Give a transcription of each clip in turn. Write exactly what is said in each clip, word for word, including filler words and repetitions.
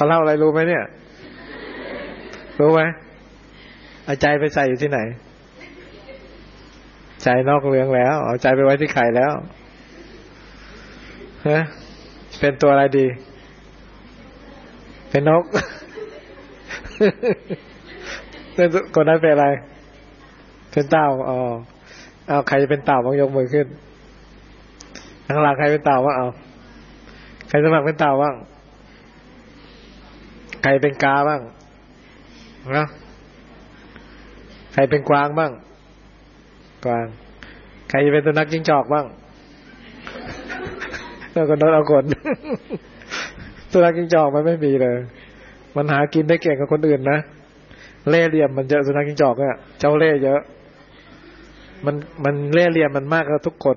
เขาเล่าอะไรรู้ไหมเนี่ยรู้ไหมเอาใจไปใส่อยู่ที่ไหนใจนอกเรื่องแล้วเอาใจไปไว้ที่ไข่แล้วฮะเป็นตัวอะไรดีเป็นนก คนนั้นเป็นอะไรเป็นเต่าอ๋อเอาใครจะเป็นเต่าบ้างยกมือขึ้นข้างหลังใครเป็นเต่าบ้างเอาใครสมัครเป็นเต่าบ้างใครเป็นกาบ้างนะใครเป็นกวางบ้างกวางใครจะเป็นสุนัขจิ้งจอกบ้างแล้วก็โดนเอาคนสุนัขจิ้งจอกมันไม่มีเลยมันหากินได้เก่งกว่าคนอื่นนะเล่ห์เหลี่ยมมันเยอะสุนัขจิ้งจอกเนี่ยเจ้าเล่ห์เยอะมันมันเล่ห์เหลี่ยมมันมากกว่าทุกคน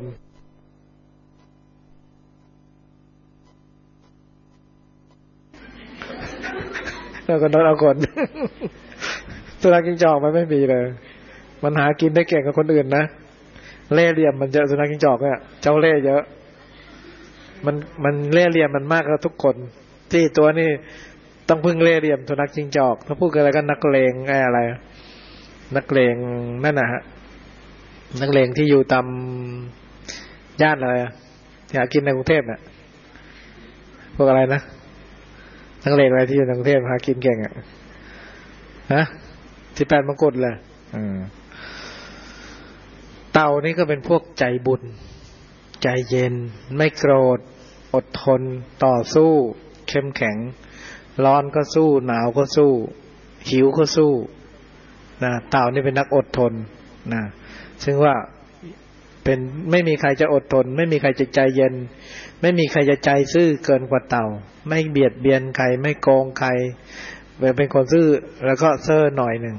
แล้วก็โดนเอาคนสุนัขจิ้งจอกมันไม่มีเลยมันหากินได้เก่งกว่าคนอื่นนะเล่ห์เหลี่ยมมันเยอะสุนัขจิ้งจอกเนี่ยเจ้าเล่ห์เยอะมันมันเล่ห์เหลี่ยมมันมากกว่าทุกคนที่ตัวนี้ต้องพึ่งเล่ห์เหลี่ยมสุนัขจิ้งจอกถ้าพูดอะไรกันนักเลงไอ้อะไรนักเลงนั่นนะฮะนักเลงที่อยู่ตามย่านอะไรที่หากินในกรุงเทพเนี่ยพวกอะไรนะนักเลงอะไรที่อยู่ในกรุงเทพหากินเก่งอ่ะฮะที่แปดมงกุฎเลยเต่านี่ก็เป็นพวกใจบุญใจเย็นไม่โกรธอดทนต่อสู้เข้มแข็งร้อนก็สู้หนาวก็สู้หิวก็สู้นะเต่านี่เป็นนักอดทนนะซึ่งว่าเป็นไม่มีใครจะอดทนไม่มีใครจะใจเย็นไม่มีใครจะใจซื่อเกินกว่าเต่าไม่เบียดเบียนใครไม่โกงใครเป็นคนซื่อแล้วก็เซ่อหน่อยหนึ่ง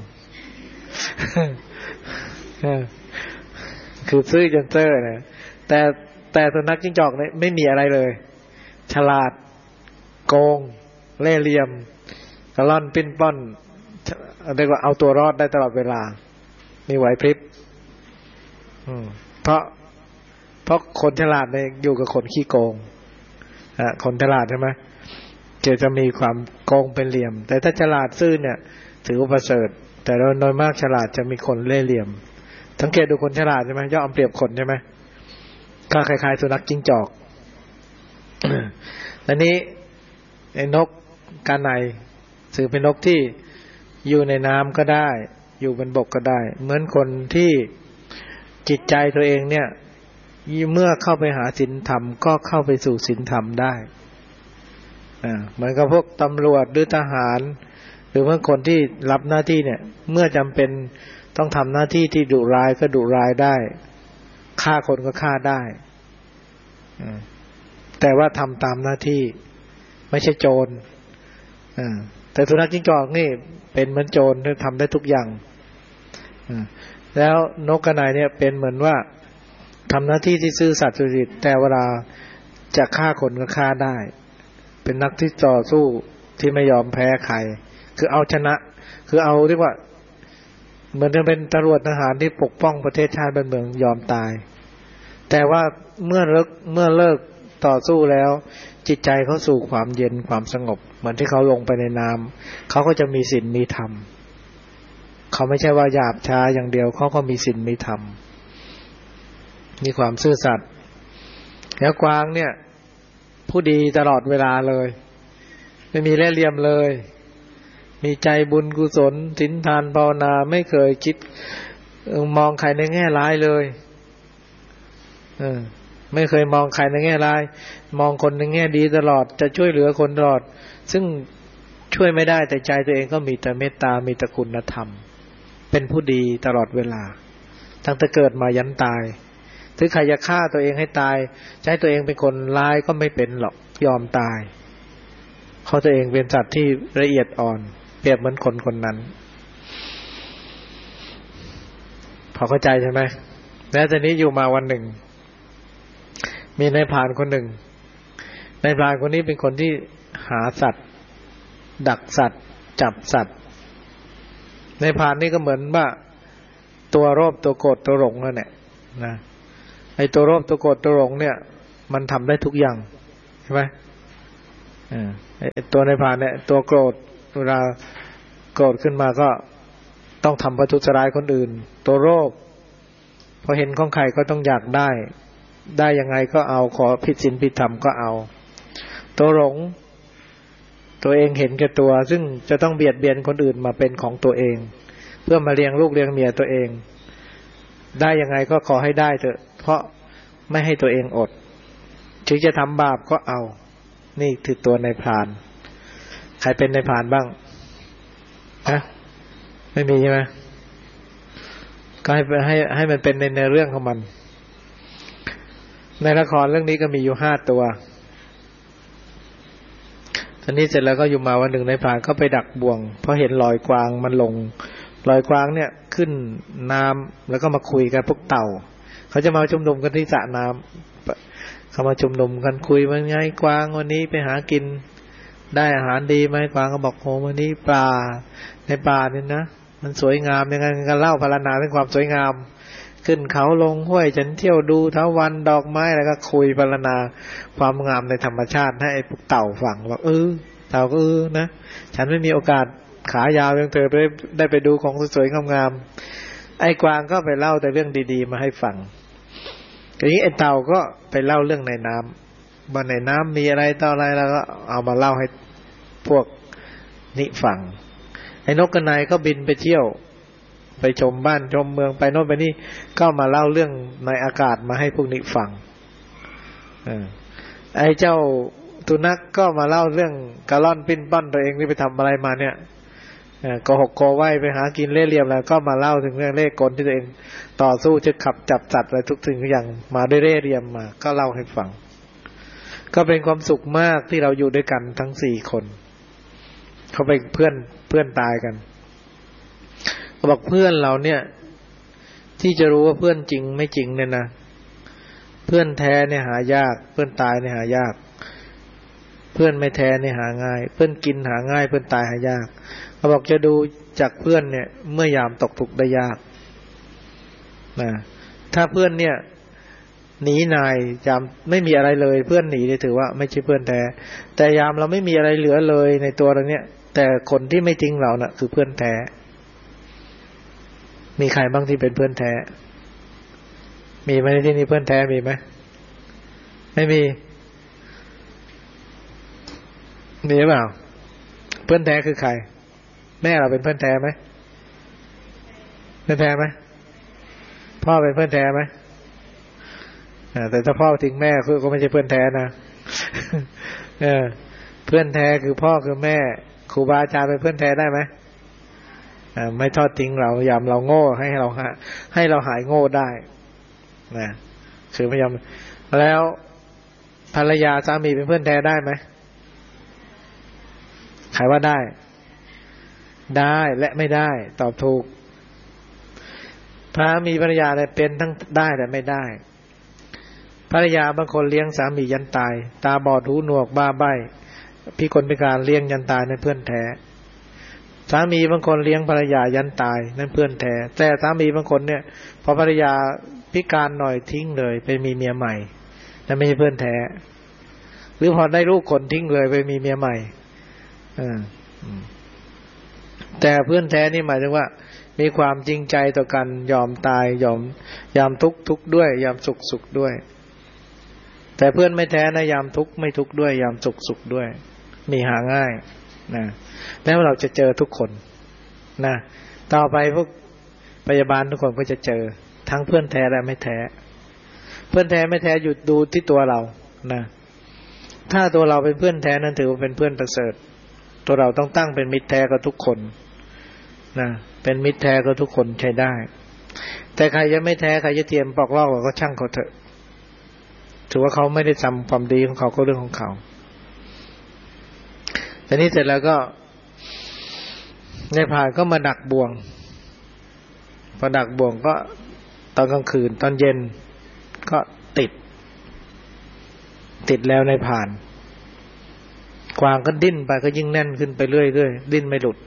คือซื่อจนเซ่อนะแต่แต่สุนัขจิ้งจอกเนี่ยไม่มีอะไรเลยฉลาดโกงเล่ห์เหลี่ยมกระล่อนปิ้นป้อนเรียกว่าเอาตัวรอดได้ตลอดเวลามีไหวพริบเพราะเพราะคนฉลาดเนี่ยอยู่กับคนขี้โกงอ่ะคนฉลาดใช่ไหมจะจะมีความโกงเป็นเหลี่ยมแต่ถ้าฉลาดซื่อเนี่ยถือว่าประเสริฐแต่โดยมากฉลาดจะมีคนเล่ห์เหลี่ยมสังเกตดูคนฉลาดใช่ไหมย่อมเปรียบคนใช่ไหมก็คล้ายๆสุนัขจิ้งจอกและนี้ไอ้นกกาไนถือเป็นนกที่อยู่ในน้ำก็ได้อยู่บนบกก็ได้เหมือนคนที่จิตใจตัวเองเนี่ยเมื่อเข้าไปหาศีลธรรมก็เข้าไปสู่ศีลธรรมได้อ่าเหมือนกับพวกตำรวจหรือทหารหรือเมื่อคนที่รับหน้าที่เนี่ยเมื่อจำเป็นต้องทำหน้าที่ที่ดุร้ายก็ดุร้ายได้ฆ่าคนก็ฆ่าได้แต่ว่าทำตามหน้าที่ไม่ใช่โจรแต่สุนัขจิ้งจอกนี่เป็นเหมือนโจรทำได้ทุกอย่างแล้วนกกระไนเนี่ยเป็นเหมือนว่าทำหน้าที่ที่ซื่อสัตย์สุจริตแต่เวลาจะฆ่าคนก็ฆ่าได้เป็นนักที่ต่อสู้ที่ไม่ยอมแพ้ใครคือเอาชนะคือเอาเรียกว่าเหมือนจะเป็นตำรวจทหารที่ปกป้องประเทศชาติบ้านเมืองยอมตายแต่ว่าเมื่อเลิกเมื่อเลิกต่อสู้แล้วจิตใจเขาสู่ความเย็นความสงบเหมือนที่เขาลงไปในน้ำเขาก็จะมีศีลมีธรรมเขาไม่ใช่ว่าหยาบช้าอย่างเดียวเขาก็มีศีลมีธรรมมีความซื่อสัตย์แล้วกวางเนี่ยผู้ดีตลอดเวลาเลยไม่มีเล่ห์เหลี่ยมเลยมีใจบุญกุศลศีลทานภาวนาไม่เคยคิดมองใครในแง่ร้ายเลยเออไม่เคยมองใครในแง่ร้ายมองคนในแง่ดีตลอดจะช่วยเหลือคนตลอดซึ่งช่วยไม่ได้แต่ใจตัวเองก็มีแต่เมตตามีแต่คุณธรรมเป็นผู้ดีตลอดเวลาตั้งแต่เกิดมายันตายถึงใครจะฆ่าตัวเองให้ตายจะให้ตัวเองเป็นคนร้ายก็ไม่เป็นหรอกยอมตายเพราะตัวเองเป็นสัตว์ที่ละเอียดอ่อนเปรียบเหมือนคนคนนั้นพอเข้าใจใช่ไหมแล้วตอนนี้อยู่มาวันหนึ่งมีนายพรานคนหนึ่งนายพรานคนนี้เป็นคนที่หาสัตว์ดักสัตว์จับสัตว์นายพรานนี่ก็เหมือนว่าตัวโลภตัวโกรธตัวหลงนั่นแหละนะไอ้ตัวโลภตัวโกรธตัวหลงเนี่ยมันทำได้ทุกอย่างใช่ไหมตัวในผ่านเนี่ยตัวโกรธเวลาโกรธขึ้นมาก็ต้องทำประทุษร้ายคนอื่นตัวโลภพอเห็นของใครก็ต้องอยากได้ได้ยังไงก็เอาขอผิดศีลผิดธรรมก็เอาตัวหลงตัวเองเห็นแก่ตัวซึ่งจะต้องเบียดเบียนคนอื่นมาเป็นของตัวเองเพื่อมาเลี้ยงลูกเลี้ยงเมียตัวเองได้ยังไงก็ขอให้ได้เถอะเพราะไม่ให้ตัวเองอดถึงจะทำบาปก็เอานี่คือตัวในพรานใครเป็นในพรานบ้างฮะไม่มีใช่ไหมก็ให้ให้ให้มันเป็นในในเรื่องของมันในละครเรื่องนี้ก็มีอยู่ห้าตัวทีนี้เสร็จแล้วก็อยู่มาวันหนึ่งในพรานก็ไปดักบ่วงเพราะเห็นลอยกวางมันลงลอยกวางเนี่ยขึ้นน้ำแล้วก็มาคุยกันพวกเต่าเขาจะมาชุมนุมกันที่สระน้ำเขามาชุมนุมกันคุยมันไงกวางวันนี้ไปหากินได้อาหารดีไหมกวางก็บอกโหวันนี้ปลาในป่าเนี่ยนะมันสวยงามยังไงกันเล่าพรรณนาเรื่องความสวยงามขึ้นเขาลงห้วยฉันเที่ยวดูเท้าวันดอกไม้แล้วก็คุยพรรณนาความงามในธรรมชาติให้ไอ้พวกเต่าฟังบอกเออเต่าก็เออนะฉันไม่มีโอกาสขายาวอย่างเธอได้ได้ไปดูของสวยๆงามๆไอ้กวางก็ไปเล่าแต่เรื่องดีๆมาให้ฟังทีนี้ไอ้เต่าก็ไปเล่าเรื่องในน้ำว่าในน้ำมีอะไรต่ออะไรแล้วก็เอามาเล่าให้พวกนี่ฟังไอ้นกกระไนก็บินไปเที่ยวไปชมบ้านชมเมืองไปโน่นไปนี่ก็มาเล่าเรื่องในอากาศมาให้พวกนี้ฟังไอ้เจ้าตุนักก็มาเล่าเรื่องกระล่อนปิ้นป้อนตัวเองที่ไปทำอะไรมาเนี่ยโกหกโกไหวไปหากินเล่ห์เหลี่ยมแล้วก็มาเล่าถึงเรื่องเล่ห์กลที่ตัวเองต่อสู้จะขับจับสัตว์อะไรทุกสิ่งทุกอย่างมาด้วยเล่ห์เหลี่ยมมาก็เล่าให้ฟังก็เป็นความสุขมากที่เราอยู่ด้วยกันทั้งสี่คนเขาเป็นเพื่อนเพื่อนตายกันเขาบอกเพื่อนเราเนี่ยที่จะรู้ว่าเพื่อนจริงไม่จริงเนี่ยนะเพื่อนแท้เนี่ยหายากเพื่อนตายเนี่ยหายากเพื่อนไม่แท้เนี่ยหาง่ายเพื่อนกินหาง่ายเพื่อนตายหายากเขาบอกจะดูจากเพื่อนเนี่ยเมื่อยามตกทุกข์ได้ยากนะถ้าเพื่อนเนี่ยหนีนายยามไม่มีอะไรเลยเพื่อนหนีเนี่ยถือว่าไม่ใช่เพื่อนแท้แต่ยามเราไม่มีอะไรเหลือเลยในตัวเราเนี่ยแต่คนที่ไม่ทิ้งเราน่ะคือเพื่อนแท้มีใครบ้างที่เป็นเพื่อนแท้มีไหมที่นี่เพื่อนแท้มีไหมไม่มีมีหรือเปล่าเพื่อนแท้คือใครแม่เราเป็นเพื่อนแท้ไหมเพื่อนแท้ไหมพ่อเป็นเพื่อนแท้ไหมแต่ถ้าพ่อทิ้งแม่คือก็ไม่ใช่เพื่อนแท้นะเออเพื่อนแท้คือพ่อคือแม่ครูบาอาจารย์เป็นเพื่อนแท้ได้ไหมไม่ทอดทิ้งเรายามเราโง่ให้เราให้เราหายโง่ได้นะคือพยายามแล้วภรรยาสามีเป็นเพื่อนแท้ได้ไหมใครว่าได้ได้และไม่ได้ตอบถูกพระมีภรรยาเนี่ยเป็นทั้งได้แต่ไม่ได้ภรรยาบางคนเลี้ยงสามียันตายตาบอดหูหนวกบ้าใบ้พิกลพิการเลี้ยงยันตายนั่นเพื่อนแท้สามีบางคนเลี้ยงภรรยายันตายนั่นเพื่อนแท้แต่สามีบางคนเนี่ยพอภรรยาพิการหน่อยทิ้งเลยไปมีเมียใหม่นั่นไม่ใช่เพื่อนแท้หรือพอได้ลูกคนทิ้งเลยไปมีเมียใหม่แต่เพื่อนแท้นี่หมายถึงว่ามีความจริงใจต่อกันยอมตายยอมยามทุกข์ทุกข์ด้วยยามสุขสุขด้วยแต่เพื่อนไม่แท้นะยามทุกข์ไม่ทุกข์ด้วยยามสุขสุขด้วยมีหาง่ายนะแล้วเราจะเจอทุกคนนะต่อไปพวกพยาบาลทุกคนก็จะเจอทั้งเพื่อนแท้และไม่แท้เพื่อนแท้ไม่แท้หยุดดูที่ตัวเรานะถ้าตัวเราเป็นเพื่อนแท้นั้นถือว่าเป็นเพื่อนประเสริฐตัวเราต้องตั้งเป็นมิตรแท้กับทุกคนนะเป็นมิตรแท้กับทุกคนใช้ได้แต่ใครจะไม่แท้ใครจะเทียมปอกลอกก็ช่างเขาเถอะถือว่าเขาไม่ได้ทำความดีของเขาก็เรื่องของเขาแต่นี้เสร็จแล้วก็ในผ่านก็มาดักบ่วงพอดักบ่วงก็ตอนกลางคืนตอนเย็นก็ติดติดแล้วในผ่านกวางก็ดิ้นไปก็ยิ่งแน่นขึ้นไปเรื่อยๆดิ้นไม่หลุด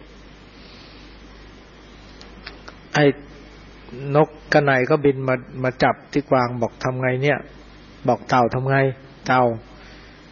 ไอ้นกกระไนก็บินมามาจับที่กวางบอกทำไงเนี่ยบอกเต่าทำไงเต่า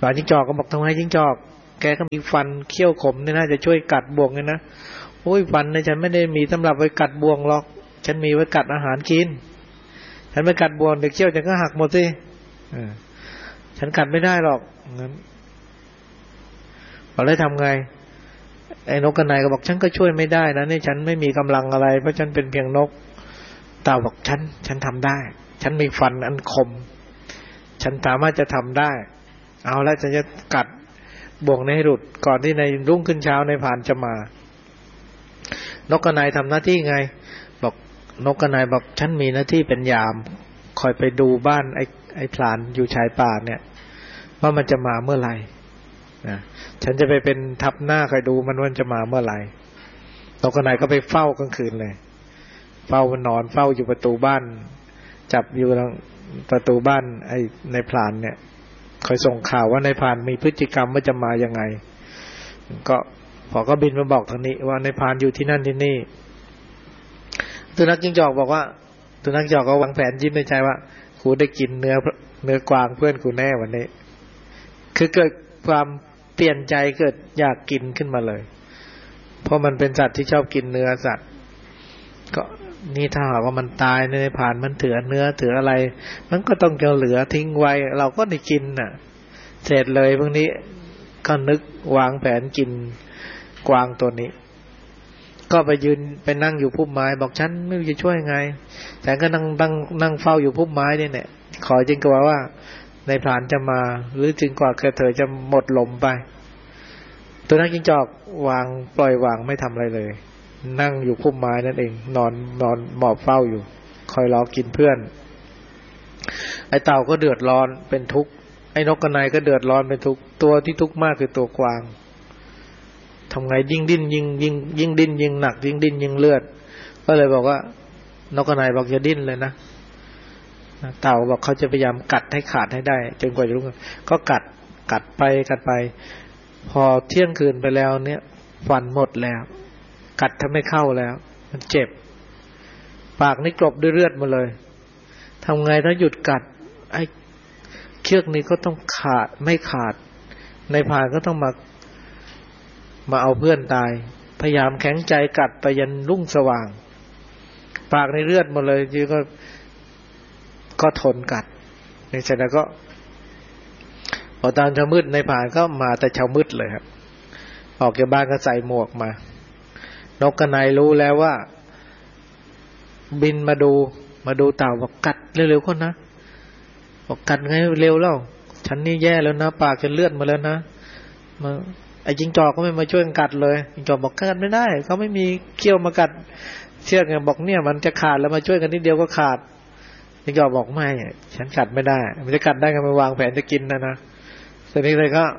ฝ่ายจิ้งจอกก็บอกทำไมจิ้งจอกแกก็มีฟันเขี้ยวขมเนี่ยน่าจะช่วยกัดบ่วงเลยนะโอ้ยฟันเนี่ยฉันไม่ได้มีสำหรับไว้กัดบ่วงหรอกฉันมีไว้กัดอาหารกินฉันไม่กัดบ่วงเดี๋ยวเขี้ยวฉันก็หักหมดสิฉันกัดไม่ได้หรอกงั้นเราได้ทำไงไอ้นกกระไนก็บอกฉันก็ช่วยไม่ได้นะนี่ฉันไม่มีกำลังอะไรเพราะฉันเป็นเพียงนกเต่าบอกฉันฉันทำได้ฉันมีฟันอันคมฉันสามารถจะทำได้เอาแล้วฉันจะกัดบ่วงนี้ให้หลุดก่อนที่ในรุ่งขึ้นเช้าในพรานจะมานกกระไนทำหน้าที่ไงบอกนกกระไนบอกฉันมีหน้าที่เป็นยามคอยไปดูบ้านไอ้ไอ้พรานอยู่ชายป่าเนี่ยว่ามันจะมาเมื่อไหร่นะฉันจะไปเป็นทับหน้าคอยดูมันว่าจะมาเมื่อไหร่นกกระไนก็ไปเฝ้ากลางคืนเลยเฝ้ามันนอนเฝ้าอยู่ประตูบ้านจับอยู่ประตูบ้านไอ้ในพรานเนี่ยคอยส่งข่าวว่าในพรานมีพฤติกรรมว่าจะมายังไงก็พอก็บินมาบอกทางนี้ว่าในพรานอยู่ที่นั่นที่นี่ตัวนักจิ้งจอกบอกว่าตัวนักจิ้งจอกก็วางแผนยิ้มในใจว่ากูได้กินเนื้อเนื้อกวางเพื่อนกูแน่วันนี้คือเกิดความเปลี่ยนใจเกิดอยากกินขึ้นมาเลยเพราะมันเป็นสัตว์ที่ชอบกินเนื้อสัตว์ก็นี่ถ้าหากว่ามันตายในผ่านมันถือเนื้อถืออะไรมันก็ต้องจะเหลือทิ้งไว้เราก็ได้กินน่ะเสร็จเลยพวกนี้ก็นึกวางแผนกินกวางตัวนี้ก็ไปยืนไปนั่งอยู่พุ่มไม้บอกฉันไม่รู้จะช่วยไงแต่ก็นั่งนั่งนั่งเฝ้าอยู่พุ่มไม้นี่เนี่ยขอจริงกว่าว่าในพรานจะมาหรือจึงกว่าเธอจะหมดลมไปตัวนักจิ้งจอกวางปล่อยวางไม่ทำอะไรเลยนั่งอยู่พุ่มไม้นั่นเองนอนนอนหมอบเฝ้าอยู่คอยรอกินเพื่อนไอ้เต่าก็เดือดร้อนเป็นทุกข์ไอ้นกกระไนก็เดือดร้อนเป็นทุกข์ตัวที่ทุกข์มากคือตัวกวางทำไงยิ่งดิ้นยิ่งยิ่งยิ่งดิ้นยิ่งหนักยิ่งดิ้นยิ่งเลือดก็เลยบอกว่านกกระไนบอกอย่าดิ้นเลยนะเต่าบอกเขาจะพยายามกัดให้ขาดให้ได้จนกว่าจะรู้ก็กัดกัดไปกัดไปพอเที่ยงคืนไปแล้วเนี่ยฟันหมดแล้วกัดทำไม่เข้าแล้วมันเจ็บปากนี่กลบด้วยเลือดมาเลยทำไงถ้าหยุดกัดไอ้เชือกนี้ก็ต้องขาดไม่ขาดในพรานก็ต้องมามาเอาเพื่อนตายพยายามแข็งใจกัดไปยันรุ่งสว่างปากในเลือดมาเลยจีก็ก็ทนกัดในเสร็จแล้วก็พอตอนเช้ามืดในพรานก็มาแต่เช้ามืดเลยครับออกจากบ้านก็ใส่หมวกมานกกระไนรู้แล้วว่าบินมาดูมาดูเต่าบอกกัดเร็วๆก็นะบอกกัดไงเร็วแล้วฉันนี่แย่แล้วนะปากจะเลือดมาแล้วนะมาไอ้จิ้งจอกก็ไม่มาช่วยกัดเลยจิ้งจอกบอกกัดไม่ได้เขาไม่มีเขี้ยวมากัดเชือกไงบอกเนี่ยมันจะขาดแล้วมาช่วยกันนิดเดียวก็ขาดจิ้งจอกบอกไม่ฉันกัดไม่ได้มันจะกัดได้ก็มาวางแผนจะกินนะนะทีนี้เลยก็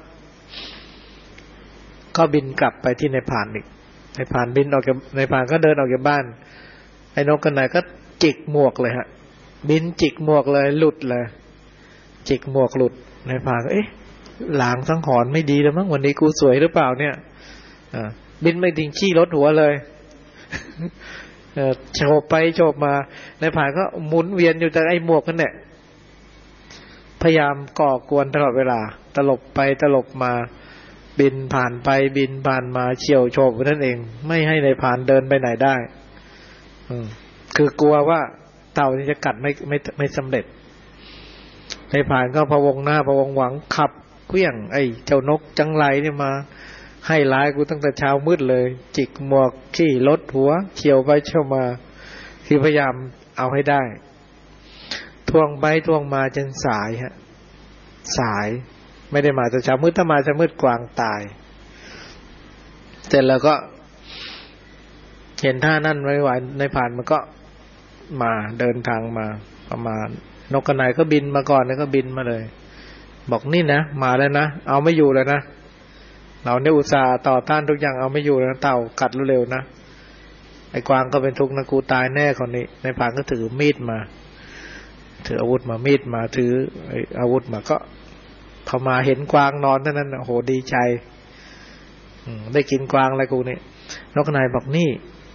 ก็บินกลับไปที่ในพรานอีกในพรานบินออกจากในพรานก็เดินออกจากบ้านไอ้นกกระไนก็จิกหมวกเลยฮะบินจิกหมวกเลยหลุดเลยจิกหมวกหลุดในพรานก็เอ๊ะหลางสังหรณ์ไม่ดีแล้วมั้งวันนี้กูสวยหรือเปล่าเนี่ยอ่าบินไม่ดิ่งขี้รถหัวเลยเออโฉบไปโฉบมาในพรานก็หมุนเวียนอยู่แต่ไอ้หมวกนั่นแหละพยายามก่อกวนตลอดเวลาตลบไปตลบมาบินผ่านไปบินผ่านมาเฉี่ยวโฉบนั่นเองไม่ให้ในพรานเดินไปไหนได้คือกลัวว่าเต่านี้จะกัดไม่ไม่ไม่สำเร็จในพรานก็พะวงหน้าพะวงหวังขับเขวี่ยงไอ้เจ้านกจังไรเนี่ยมาให้ร้ายกูตั้งแต่เช้ามืดเลยจิกหมวกขี้รถหัวเฉี่ยวไปเฉี่ยวมาคือพยายามเอาให้ได้ทวงไปทวงมาจนสายฮะสายไม่ได้มาแต่เช้ามืดถ้ามาจะมืดกวางตายเสร็จแล้วก็เห็นท่านั่นไม่ไหวในผ่านมันก็มาเดินทางมาประมาณนกกระไนก็บินมาก่อนแล้วก็บินมาเลยบอกนี่นะมาแล้วนะเอาไม่อยู่เลยนะเราเนี่ยอุตส่าห์ต่อต้านทุกอย่างเอาไม่อยู่แล้วเต่ากัดเร็วๆนะไอ้กวางก็เป็นทุกข์นะกูตายแน่คนนี้ในผ่านก็ถือมีดมาถืออาวุธมามีดมาถืออาวุธมาก็พอมาเห็นกวางนอนเท่านั้นโอ้โหดีใจได้กินกวางอะไรกูเนี่ยนกกระไนบอกนี่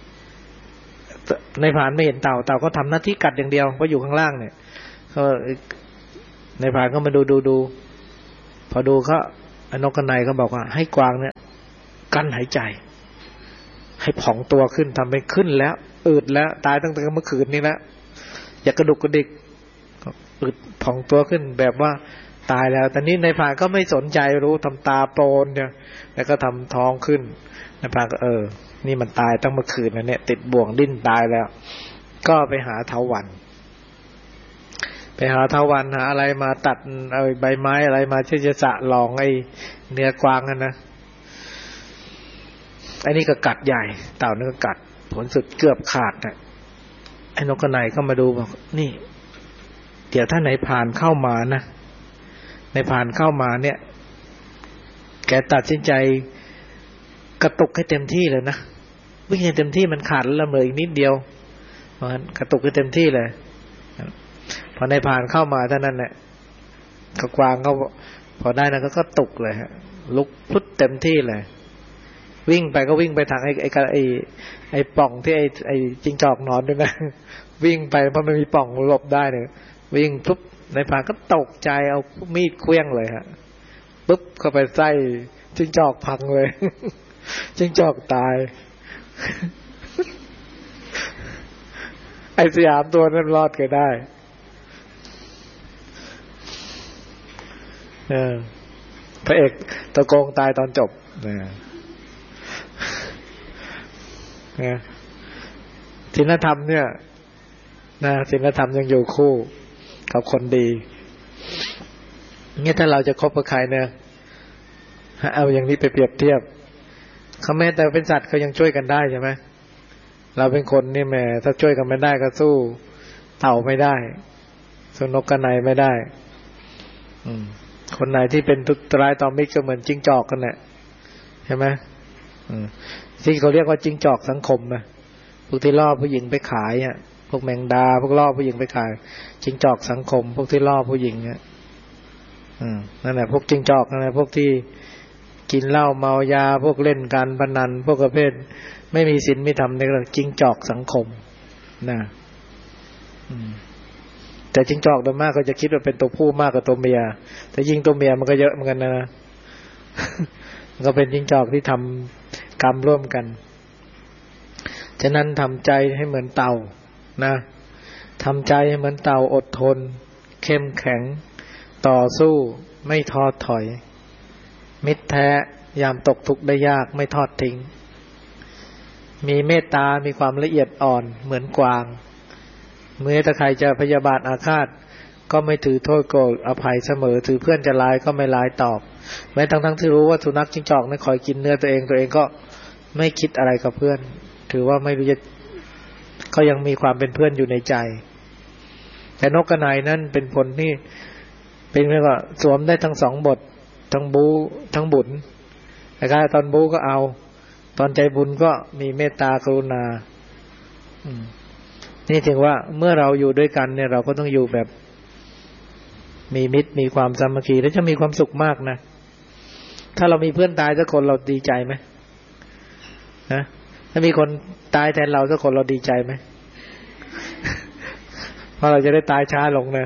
ในผ่านไม่เห็นเต่าเต่าก็ทำหน้าที่กัดอย่างเดียวเพราะอยู่ข้างล่างเนี่ยก็ในผ่านก็มาดูดูดูพอดูเขานกกระไนเขาบอกว่าให้กวางเนี่ยกั้นหายใจให้ผองตัวขึ้นทำไปขึ้นแล้วอืดแล้วตายตั้งแต่เมื่อคืนนี้แล้วอย่ากระดุกกระดิกอืดผองตัวขึ้นแบบว่าตายแล้วแต่นี้นายพรานก็ไม่สนใจรู้ทำตาโปรนเนี่ยแล้วก็ทำท้องขึ้นนายพรานก็เออนี่มันตายตั้งเมื่อคืนนะเนี่ยติดบ่วงดิ้นตายแล้วก็ไปหาเถาวัลย์ไปหาเถาวัลย์หาอะไรมาตัดเอาใบไม้อะไรมาที่จะสะลองไอ้เนื้อกวางนั่นนะไอ้นี่ก็กัดใหญ่เต่านี่ก็กัดผลสุดเกือบขาดนะไอ้นกกระไนก็มาดูบอกนี่เดี๋ยวถ้าไหนผ่านเข้ามานะในผ่านเข้ามาเนี่ยแกตัดสินใจกระตุกให้เต็มที่เลยนะวิ่งให้เต็มที่มันขาดแล้วละเมออีกนิดเดียวมันกระตุกให้เต็มที่เลยพอในผ่านเข้ามาเท่านั้นแหละก็กวางก็พอได้นะก็กระตุกเลยฮะลุกพุดเต็มที่เลยวิ่งไปก็วิ่งไปทางไอ้ไอ้ไอ้ไอ้ป่องที่ไอ้ไอ้จิงจอกนอนด้วยนะวิ่งไปเพราะมันมีป่องหลบได้เนี่ยวิ่งปุ๊บในผ่านก็ตกใจเอามีดเคลื่องเลยฮะปุ๊บเข้าไปใส่จิงจอกพังเลยจิงจอกตายไอ้สยามตัวนั้นรอดก็ได้เออพระเอกตะโกงตายตอนจบนะนะศีลธรรมเนี่ยนะศีลธรรมยังอยู่คู่กับคนดีเนี่ยถ้าเราจะคบกับใครเนี่ยเอาอย่างนี้ไปเปรียบเทียบเขาแม้แต่เป็นสัตว์เขายังช่วยกันได้ใช่ไหมเราเป็นคนนี่แหมถ้าช่วยกันไม่ได้ก็สู้เต่าไม่ได้สู้นกกระไนไม่ได้อืมคนไหนที่เป็นทุตรายตอมิตรก็เหมือนจิ้งจอกกันแหละใช่ไหมอืมที่เขาเรียกว่าจิ้งจอกสังคมนะพวกที่ล่อผู้หญิงไปขายอ่ะพวกแมงดาพวกล่อผู้หญิงไปขายจิ้งจอกสังคมพวกที่ล่อผู้หญิงเนี่ยอืมนั่นแหละพวกจิ้งจอกนั่นแหละพวกที่กินเหล้าเมายาพวกเล่นการพนันพวกประเภทไม่มีศีลไม่ธรรมในเรื่องจิ้งจอกสังคมนะอืมแต่จิ้งจอกโดยมากก็จะคิดว่าเป็นตัวผู้มากกว่าตัวเมียแต่ยิ่งตัวเมียมันก็เยอะเหมือนกันนะมันก็เป็นจิ้งจอกที่ทำกรรมร่วมกันฉะนั้นทำใจให้เหมือนเต่านะทำใจให้เหมือนเต่าอดทนเข้มแข็งต่อสู้ไม่ท้อถอยมิตรแท้ยามตกทุกข์ได้ยากไม่ทอดทิ้งมีเมตตามีความละเอียดอ่อนเหมือนกวางเมื่อถ้าใครจะพยาบาทอาฆาตก็ไม่ถือโทษโกรธอภัยเสมอถือเพื่อนจะร้ายก็ไม่ร้ายตอบแม้ทั้งทั้งที่รู้ว่าสุนัขจิ้งจอกนั้นคอยกินเนื้อตัวเองตัวเองก็ไม่คิดอะไรกับเพื่อนถือว่าไม่รู้จะก็ยังมีความเป็นเพื่อนอยู่ในใจแต่นกกระไนนั้นเป็นคนที่เป็นเรียกว่าสวมได้ทั้งสองบททั้งบู๊ทั้งบุญนะครับตอนบู๊ก็เอาตอนใจบุญก็มีเมตตากรุณานี่ถึงว่าเมื่อเราอยู่ด้วยกันเนี่ยเราก็ต้องอยู่แบบมีมิตรมีความสามัคคีแล้วจะมีความสุขมากนะถ้าเรามีเพื่อนตายสักคนเราดีใจไหมนะถ้ามีคนตายแทนเราสักคนเราดีใจไหม เพราะเราจะได้ตายช้าลงนะ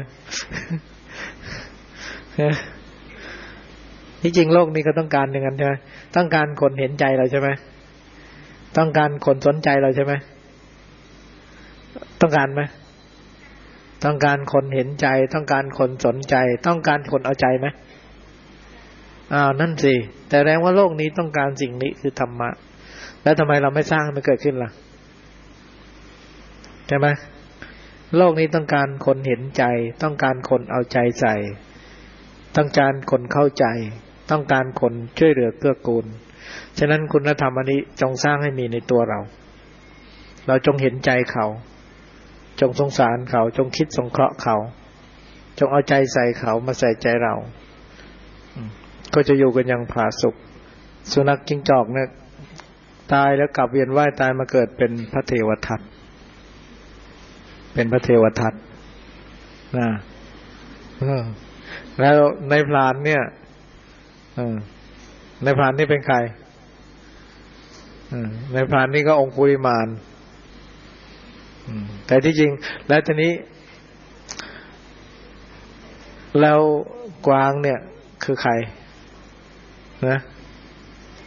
ที่จริงโลกนี้ก็ต้องการอย่างนั้นใช่ไหมต้องการคนเห็นใจเราใช่ไหมต้องการคนสนใจเราใช่ไหมต้องการไหมต้องการคนเห็นใจต้องการคนสนใจต้องการคนเอาใจไหมอ้าวนั่นสิแต่แสดงว่าโลกนี้ต้องการสิ่งนี้คือธรรมะแล้วทำไมเราไม่สร้างให้มันเกิดขึ้นล่ะใช่ไหมโลกนี้ต้องการคนเห็นใจต้องการคนเอาใจใส่ต้องการคนเข้าใจต้องการคนช่วยเหลือเกื้อกูลฉะนั้นคุณธรรมอันนี้จงสร้างให้มีในตัวเราเราจงเห็นใจเขาจงสงสารเขาจงคิดสงเคราะห์เขาจงเอาใจใส่เขามาใส่ใจเราก็จะอยู่กันอย่างผาสุกสุนัขจิ้งจอกเนี่ยตายแล้วกลับเวียนว่ายตายมาเกิดเป็นพระเทวทัตเป็นพระเทวทัตนะแล้วในพรานเนี่ยในพรานนี่เป็นใครในพรานนี่ก็องคุลิมานแต่ที่จริงแล้วทีนี้แล้วกวางเนี่ยคือใครนะ